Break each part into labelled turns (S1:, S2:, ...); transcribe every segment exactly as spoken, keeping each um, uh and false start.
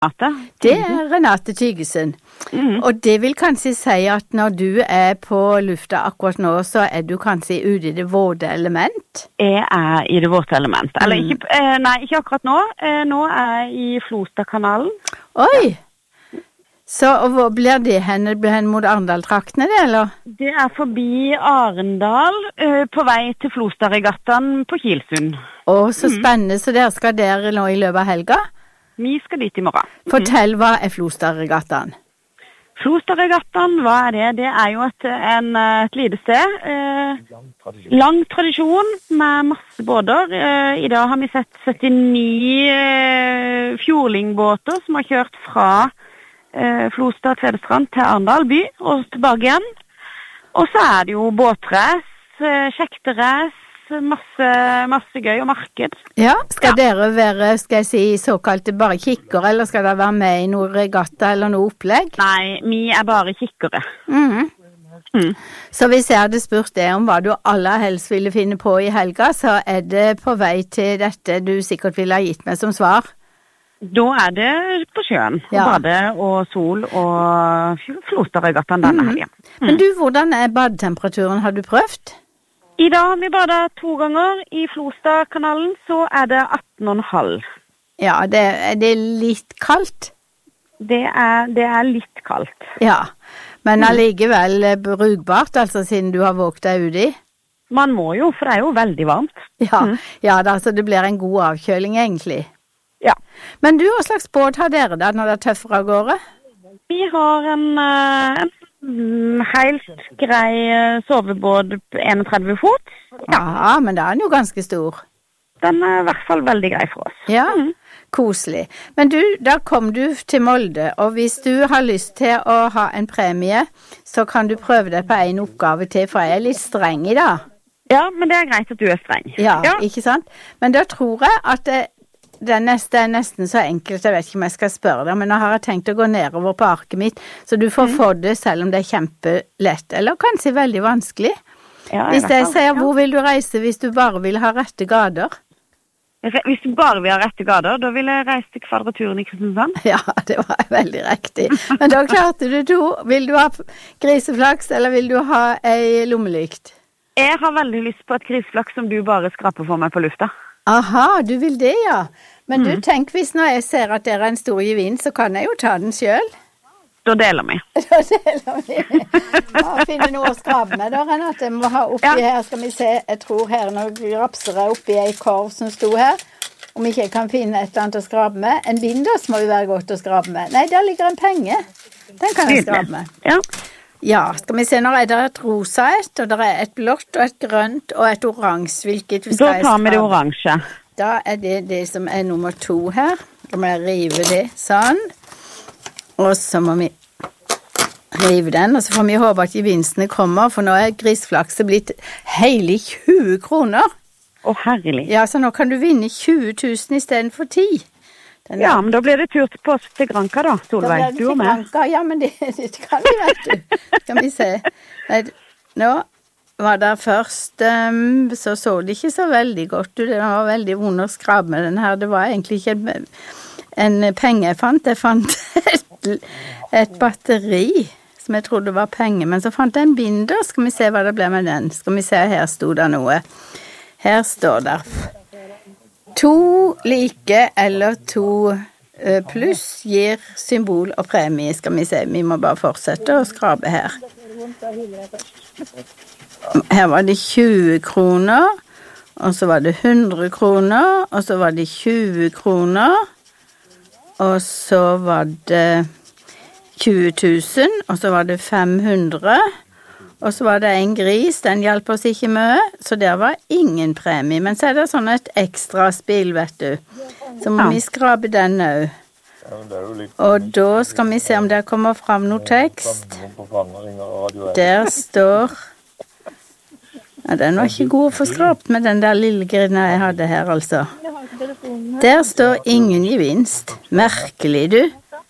S1: Det er Renate Tygesen. Mm. Og det vil kanskje si at når du er på lufta akkurat nå, så er du kanskje ute i det våte element?
S2: Jeg er i det våte element. Eller ikke, eh, nei, ikke akkurat nå. Eh, nå er jeg i Flostakanalen.
S1: Oi! Ja. Så hvor blir det henne? Blir henne mot Arendal-traktene, det, eller?
S2: Det er forbi Arendal, eh, på vei til Flostaregattaen på Kilsund.
S1: Å, så spennende. Mm. Så dere skal der nå i løpet av helga?
S2: Vi skal dit i morgen.
S1: Fortell, hva er Flostaregattaen?
S2: Flostaregattaen, hva er det? Det er jo et, en, et lite sted. Eh, lang, tradisjon. lang tradisjon med masse båter. Eh, I dag har vi sett syttini eh, fjordlingbåter som har kjørt fra eh, Flostad Tvedestrand til Arendal by og tilbake igjen. Og så er det jo båtrace, eh, kjektrace, masse, masse gøy og marked.
S1: Ja, skal
S2: ja.
S1: dere være, skal jeg si, såkalte bare kikker, eller skal dere være med i noe regatta eller noe opplegg?
S2: Nei, vi er bare kikkere.
S1: Mm. Mm. Så hvis jeg hadde spurt deg om hva du aller helst ville finne på i helga, så er det på vei til dette du sikkert ville ha gitt meg som svar?
S2: Da er det på sjøen, ja. Bade og sol og Flostaregattaen denne
S1: mm.
S2: helgen. Mm.
S1: Men du, hvordan er badetemperaturen? Har du prøvd?
S2: I dag vi badet to ganger i Flostakanalen, så er det atten komma fem.
S1: Ja, det, er det litt kaldt?
S2: Det er, det er litt kaldt.
S1: Ja, men allikevel brukbart, altså siden du har våget deg ut i?
S2: Man må jo, for det er jo veldig varmt.
S1: Ja,
S2: mm. ja
S1: da, så det blir en god avkjøling egentlig.
S2: Ja.
S1: Men du, hva slags båt har dere da når det er tøffere av gårde?
S2: Vi har en... en helt grei sovebåd på trettien fot.
S1: Ja, Aha, men da er den jo ganske stor.
S2: Den er i hvert fall veldig grei for oss.
S1: Ja, mm. koselig. Men du, da kom du til Molde, og hvis du har lyst til å ha en premie, så kan du prøve deg på en oppgave til, for jeg er litt streng i dag.
S2: Ja, men det er greit at du er streng.
S1: Ja, ja. Ikke sant? Men da tror jeg at det, det er nesten, det er nesten så enkelt, jeg vet ikke om jeg skal spørre deg, men nå har jeg tenkt å gå nedover på arket mitt, så du får mm. få det selv om det er kjempelett, eller kanskje veldig vanskelig. Ja, hvis jeg sier, hvor vil du reise hvis du bare vil ha rette gader?
S2: Hvis du bare vil ha rette gader, da vil jeg reise til Kvadraturen i Kristiansand.
S1: Ja, det var veldig riktig. Men da klarte du to. Vil du ha griseflaks, eller vil du ha ei lommelykt?
S2: Jeg har veldig lyst på et griseflaks som du bare skraper for meg på lufta.
S1: Aha, du vil det, ja. Men mm. du, tenk hvis når jeg ser at det er en stor gevinst, så kan jeg jo ta den selv.
S2: Da deler vi.
S1: Da deler vi. Må finne noe å skrabe med, da, Renate. Jeg må ha oppi ja. Her, skal vi se, jeg tror her når rapser jeg oppi ei korv som sto her, om ikke jeg kan finne et eller annet å skrabe med. En binders må jo være godt å skrabe med. Nei, der ligger en penge. Den kan jeg skrabe med.
S2: Ja.
S1: Ja, skal vi se, når er det et rosa et, og det er et blått og et grønt og et oransje, hvilket vi skal
S2: Da tar vi det oransje.
S1: Da er det det som er nummer to her. Da må jeg rive det sånn. Og så må vi rive den, og så får vi håpe at gevinstene kommer, for nå er grisflakset blitt hele tjue kroner.
S2: Å, herlig.
S1: Ja, så nå kan du vinne tjue tusen i stedet for ti.
S2: Ja, men da blir det tur på oss til Granka da, Solveig.
S1: Da blir det til Granka, ja, men det, det kan vi, vet du. Skal vi se. Nei, nå var det først, um, så så det ikke så veldig godt ut. Det var veldig vond å skrabe med den her. Det var egentlig ikke en, en penge jeg fant. Jeg fant et, et batteri som jeg trodde var penge, men så fant jeg en binder. Skal vi se hva det ble med den. Skal vi se, her stod det noe. Her står det to like eller to pluss gir symbol og premie, skal vi se. Vi må bare fortsette å skrabe her. Her var det tjue kroner, og så var det hundre kroner, og så var det tjue kroner, og så var det tjue tusen, og så var det fem hundre, og så var det en gris, den hjalp oss ikke mye, så der var ingen premie. Men så er det sånn et ekstra spill, vet du. Så må ja. Vi skrabe den nå. Og da skal vi se om det kommer fram noe tekst. Der står... Ja, den var ikke god å få skrapt med den der lille grina jeg hadde her, altså. Der står ingen gevinst. Merkelig, du.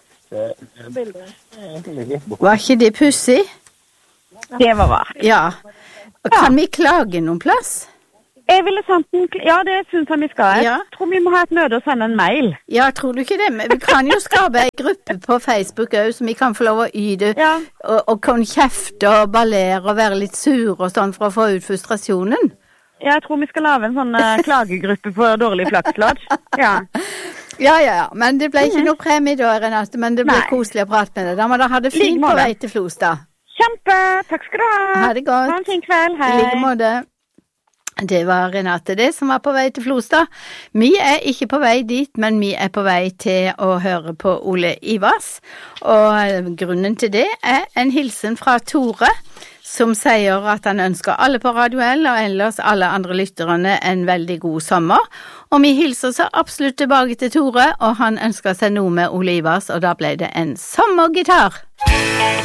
S1: Var ikke det pussig?
S2: Det var rart.
S1: Ja. Og kan ja. Vi klage noen plass?
S2: Jeg ville sendt en... Ja, det synes jeg vi skal. Jeg
S1: Ja.
S2: tror vi må ha et møte og sende en mail.
S1: Ja, tror du ikke det? Men vi kan jo skape en gruppe på Facebook også, som vi kan få lov å yde,
S2: Ja.
S1: og, og kan kjefte og ballere og være litt sur og sånn for å få ut frustrasjonen.
S2: Jeg tror vi skal lave en sånn uh, klagegruppe på dårlig flakslodd. Ja.
S1: Ja, ja, ja. Men det ble ikke noe premie da, Renate, men det ble
S2: Nei.
S1: koselig å prate med deg. Da må dere ha det fint
S2: Like
S1: på
S2: måte.
S1: vei til Flostad.
S2: Kjempe! Takk skal du ha.
S1: Ha det godt.
S2: Ha en fin kveld. Hei.
S1: I like måte. Det var Renate det som var på vei til Flostad. Vi er ikke på vei dit, men vi er på vei til å høre på Ole Ivars. Og grunnen til det er en hilsen fra Tore, som sier at han ønsker alle på Radio L og ellers alle andre lytterne en veldig god sommer. Og vi hilser så absolutt tilbake til Tore, og han ønsker seg noe med Ole Ivars, og da ble det en sommergitar.